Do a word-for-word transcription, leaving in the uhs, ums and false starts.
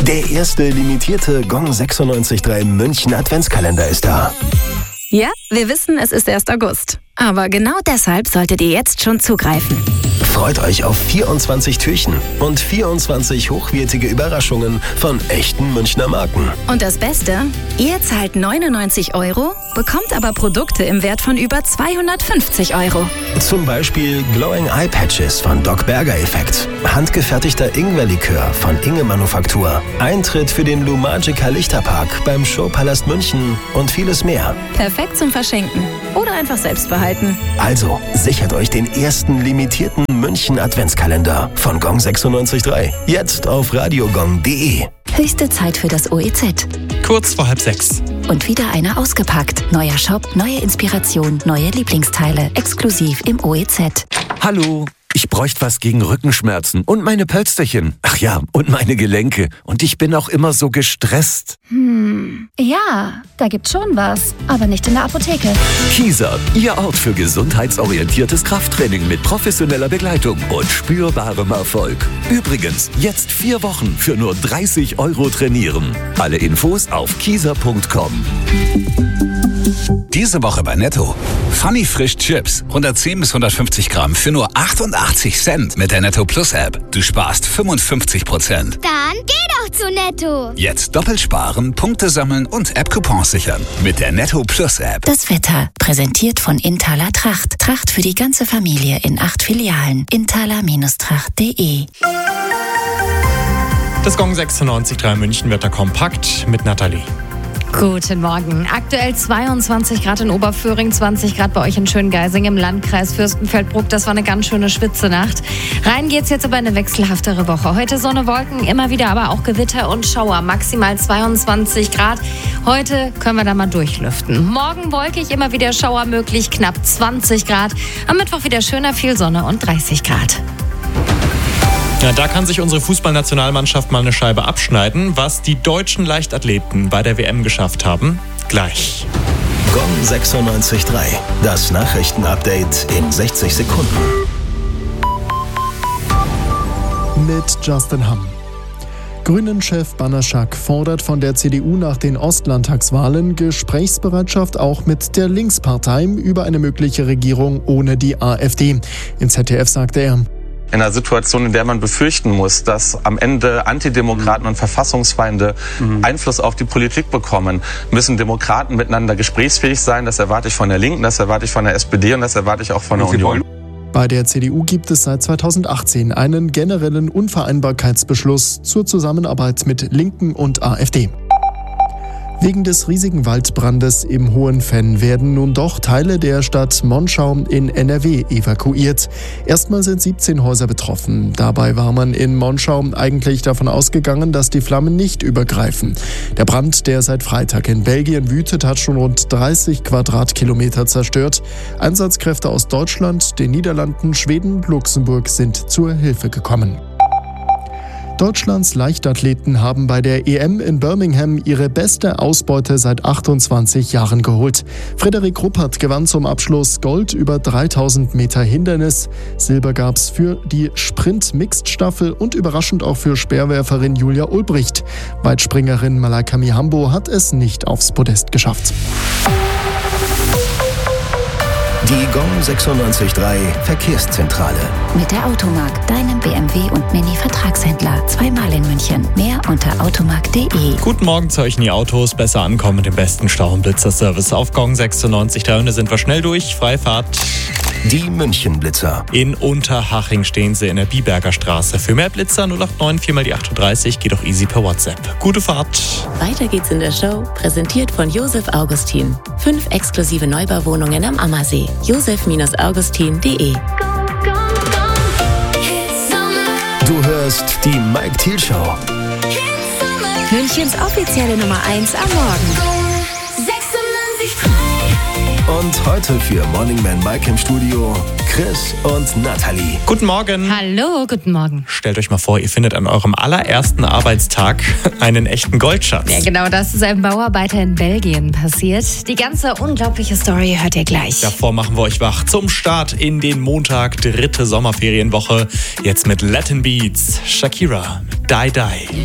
Der erste limitierte Gong sechsundneunzig Komma drei München Adventskalender ist da. Ja, wir wissen, es ist erst August. Aber genau deshalb solltet ihr jetzt schon zugreifen. Freut euch auf vierundzwanzig Türchen und vierundzwanzig hochwertige Überraschungen von echten Münchner Marken. Und das Beste, ihr zahlt neunundneunzig Euro, bekommt aber Produkte im Wert von über zweihundertfünfzig Euro. Zum Beispiel Glowing Eye Patches von Doc Berger Effekt, handgefertigter Ingwerlikör von Inge Manufaktur, Eintritt für den Lumagica Lichterpark beim Showpalast München und vieles mehr. Perfekt zum Verschenken oder einfach selbst behalten. Also sichert euch den ersten limitierten München Adventskalender von Gong sechsundneunzig Komma drei. Jetzt auf radiogong punkt de. Höchste Zeit für das O E Z. Kurz vor halb sechs. Und wieder einer ausgepackt. Neuer Shop, neue Inspiration, neue Lieblingsteile. Exklusiv im O E Z. Hallo, ich bräuchte was gegen Rückenschmerzen und meine Pölsterchen. Ach ja, und meine Gelenke. Und ich bin auch immer so gestresst. Hm, ja, da gibt's schon was, aber nicht in der Apotheke. Kieser, Ihr Ort für gesundheitsorientiertes Krafttraining mit professioneller Begleitung und spürbarem Erfolg. Übrigens, jetzt vier Wochen für nur dreißig Euro trainieren. Alle Infos auf kieser punkt com. Diese Woche bei Netto. Funny Frisch Chips. hundertzehn bis hundertfünfzig Gramm für nur achtundachtzig Cent mit der Netto Plus App. Du sparst fünfundfünfzig Prozent. Dann geh doch zu Netto. Jetzt doppelt sparen, Punkte sammeln und App-Coupons sichern. Mit der Netto Plus App. Das Wetter, präsentiert von Inthaler Tracht. Tracht für die ganze Familie in acht Filialen. inthaler Tracht punkt de. Das Gong sechsundneunzig Komma drei München Wetter kompakt mit Nathalie. Guten Morgen. Aktuell zweiundzwanzig Grad in Oberföhring, zwanzig Grad bei euch in Schöngeising im Landkreis Fürstenfeldbruck. Das war eine ganz schöne Spitzenacht. Rein geht's jetzt aber in eine wechselhaftere Woche. Heute Sonne, Wolken, immer wieder aber auch Gewitter und Schauer. Maximal zweiundzwanzig Grad. Heute können wir da mal durchlüften. Morgen wolkig, immer wieder Schauer möglich, knapp zwanzig Grad. Am Mittwoch wieder schöner, viel Sonne und dreißig Grad. Ja, da kann sich unsere Fußballnationalmannschaft mal eine Scheibe abschneiden, was die deutschen Leichtathleten bei der W M geschafft haben. Gleich. Gong sechsundneunzig Komma drei. Das Nachrichtenupdate in sechzig Sekunden. Mit Justin Hamm. Grünen-Chef Banaschak fordert von der C D U nach den Ostlandtagswahlen Gesprächsbereitschaft auch mit der Linkspartei über eine mögliche Regierung ohne die AfD. Im Z D F sagte er: In einer Situation, in der man befürchten muss, dass am Ende Antidemokraten und Verfassungsfeinde mhm. Einfluss auf die Politik bekommen, müssen Demokraten miteinander gesprächsfähig sein. Das erwarte ich von der Linken, das erwarte ich von der S P D und das erwarte ich auch von der Union. Bei der C D U gibt es seit zweitausendachtzehn einen generellen Unvereinbarkeitsbeschluss zur Zusammenarbeit mit Linken und AfD. Wegen des riesigen Waldbrandes im Hohenfenn werden nun doch Teile der Stadt Monschau in N R W evakuiert. Erstmal sind siebzehn Häuser betroffen. Dabei war man in Monschau eigentlich davon ausgegangen, dass die Flammen nicht übergreifen. Der Brand, der seit Freitag in Belgien wütet, hat schon rund dreißig Quadratkilometer zerstört. Einsatzkräfte aus Deutschland, den Niederlanden, Schweden und Luxemburg sind zur Hilfe gekommen. Deutschlands Leichtathleten haben bei der E M in Birmingham ihre beste Ausbeute seit achtundzwanzig Jahren geholt. Frederik Ruppert gewann zum Abschluss Gold über dreitausend Meter Hindernis. Silber gab's für die Sprint-Mixed-Staffel und überraschend auch für Speerwerferin Julia Ulbricht. Weitspringerin Malaika Mihambo hat es nicht aufs Podest geschafft. Die Gong sechsundneunzig Komma drei Verkehrszentrale. Mit der Automark, deinem B M W und Mini-Vertragshändler. Zweimal in München. Mehr unter automark punkt de. Guten Morgen zu euch in die Autos. Besser ankommen mit dem besten Stau- und Blitzerservice auf Gong sechsundneunzig Komma drei. Und da sind wir schnell durch. Freifahrt. Die München-Blitzer. In Unterhaching stehen sie in der Biberger Straße. Für mehr Blitzer null acht neun vier mal die achtunddreißig. Geht auch easy per WhatsApp. Gute Fahrt. Weiter geht's in der Show. Präsentiert von Josef Augustin. Fünf exklusive Neubauwohnungen am Ammersee. josef Augustin punkt de. Du hörst die Mike Thiel Show. Münchens offizielle Nummer eins am Morgen. Und heute für Morning Man Mike im Studio Chris und Nathalie. Guten Morgen. Hallo, guten Morgen. Stellt euch mal vor, ihr findet an eurem allerersten Arbeitstag einen echten Goldschatz. Ja, genau, das ist einem Bauarbeiter in Belgien passiert. Die ganze unglaubliche Story hört ihr gleich. Davor machen wir euch wach zum Start in den Montag, dritte Sommerferienwoche. Jetzt mit Latin Beats, Shakira, Die Die.